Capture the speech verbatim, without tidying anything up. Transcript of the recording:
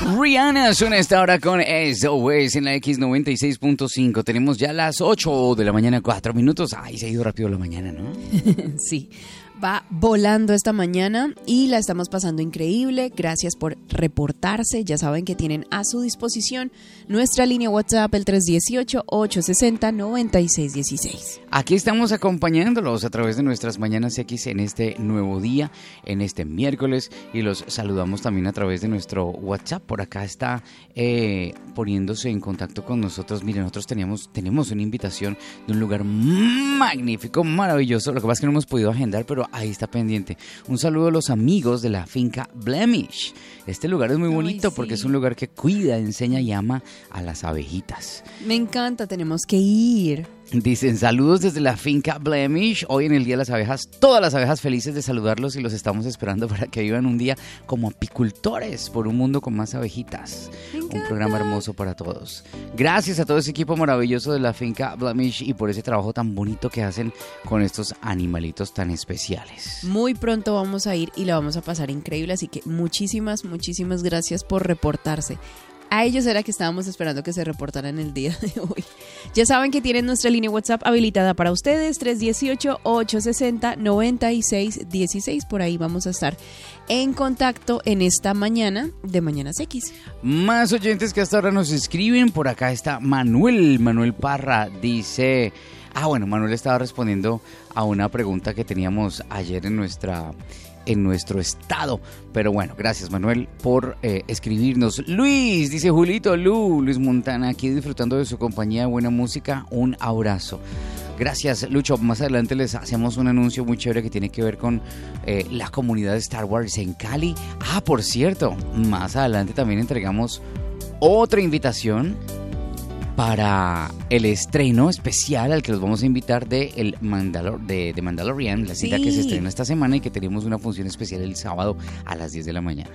Rihanna suena esta hora con S O S en la X noventa y seis punto cinco. Tenemos ya las ocho de la mañana, cuatro minutos. Ay, se ha ido rápido la mañana, ¿no? Sí. Va volando esta mañana y la estamos pasando increíble. Gracias por reportarse. Ya saben que tienen a su disposición nuestra línea WhatsApp, el tres uno ocho, ocho seis cero, nueve seis uno seis. Aquí estamos acompañándolos a través de nuestras Mañanas X en este nuevo día, en este miércoles, y los saludamos también a través de nuestro WhatsApp. Por acá está eh, poniéndose en contacto con nosotros. Miren, nosotros teníamos, tenemos una invitación de un lugar magnífico, maravilloso. Lo que pasa es que no hemos podido agendar, pero ahí está pendiente. Un saludo a los amigos de la finca Blemish. Este lugar es muy bonito. Ay, sí. Porque es un lugar que cuida, enseña y ama a las abejitas. Me encanta, tenemos que ir. Dicen, saludos desde la finca Blemish. Hoy en el Día de las Abejas, todas las abejas felices de saludarlos y los estamos esperando para que vivan un día como apicultores por un mundo con más abejitas. Un programa hermoso para todos. Gracias a todo ese equipo maravilloso de la finca Blemish y por ese trabajo tan bonito que hacen con estos animalitos tan especiales. Muy pronto vamos a ir y la vamos a pasar increíble, así que muchísimas, muchísimas gracias por reportarse. A ellos era que estábamos esperando que se reportaran el día de hoy. Ya saben que tienen nuestra línea WhatsApp habilitada para ustedes, tres uno ocho, ocho seis cero, nueve seis uno seis. Por ahí vamos a estar en contacto en esta mañana de Mañanas X. Más oyentes que hasta ahora nos escriben. Por acá está Manuel, Manuel Parra, dice... Ah, bueno, Manuel estaba respondiendo a una pregunta que teníamos ayer en nuestra... en nuestro estado, pero bueno, gracias Manuel por eh, escribirnos. Luis, dice Julito, Lu, Luis Montana, aquí disfrutando de su compañía, buena música, un abrazo. Gracias Lucho, más adelante les hacemos un anuncio muy chévere que tiene que ver con eh, la comunidad de Star Wars en Cali. Ah, por cierto, más adelante también entregamos otra invitación para el estreno especial al que los vamos a invitar de, el Mandalor, de, de Mandalorian, la cita sí. que se estrena esta semana y que tenemos una función especial el sábado a las diez de la mañana.